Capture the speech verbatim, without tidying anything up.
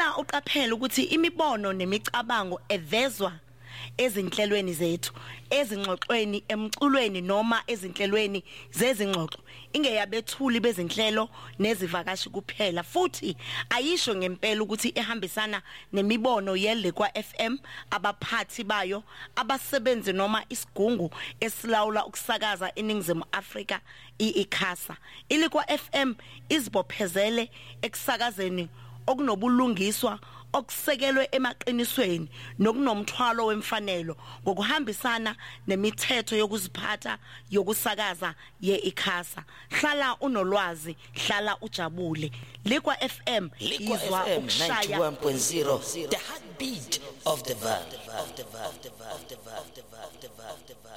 hlala uqaphela ukuthi imibono nemicabango evezwa ezinhlelweni zethu, ezingxoxweni, emculweni noma ezinhlelweni zezingxoxo ingeyabethuli bezinhlelo nezivakashi kuphela, futhi ayisho ngempela ukuthi ihambisana nemibono yele kwa F M, abaphathi bayo, abasebenzi noma isigungu esilawula ukusakaza eNingizimu Afrika iICASA. Ilikwa F M izibophezele ekusakazeni okunobulungiswa okusekelwe emaqinisweni nokunomthwalo wemfanelo ngokuhambisana nemithetho yokuziphatha yokusakaza yeICASA. Hlala unolwazi, hlala ujabule. Likwa F M izwa ukushaya ninety-one point zero, the heartbeat of the world.